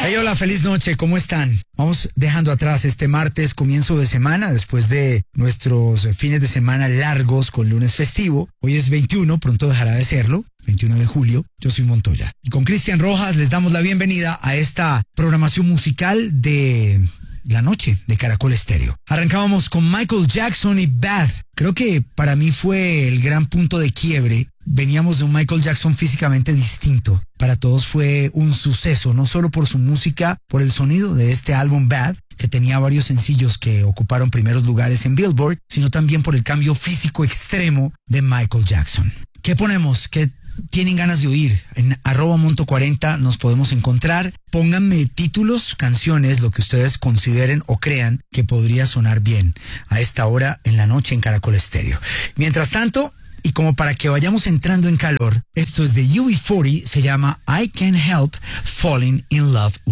Hey, hola, feliz noche, ¿cómo están? Vamos dejando atrás este martes, comienzo de semana, después de nuestros fines de semana largos con lunes festivo. Hoy es 21, pronto dejará de serlo. 21 de julio, yo soy Montoya. Y con Cristian Rojas les damos la bienvenida a esta programación musical de la noche de Caracol Estéreo. Arrancábamos con Michael Jackson y Bad. Creo que para mí fue el gran punto de quiebre. Veníamos de un Michael Jackson físicamente distinto. Para todos fue un suceso, no solo por su música, por el sonido de este álbum Bad, que tenía varios sencillos que ocuparon primeros lugares en Billboard, sino también por el cambio físico extremo de Michael Jackson. ¿Qué ponemos? ¿Qué tienen ganas de oír? En @Monto40 nos podemos encontrar. Pónganme títulos, canciones, lo que ustedes consideren o crean que podría sonar bien a esta hora en la noche en Caracol Estéreo. Mientras tanto, y como para que vayamos entrando en calor, esto es de UB40, se llama I Can't Help Falling in Love